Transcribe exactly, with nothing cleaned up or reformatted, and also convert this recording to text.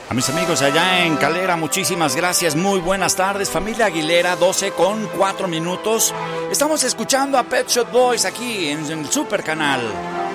A mis amigos allá en Calera, muchísimas gracias, muy buenas tardes. Familia Aguilera, doce con cuatro minutos. Estamos escuchando a Pet Shop Boys aquí en, en el Super Canal.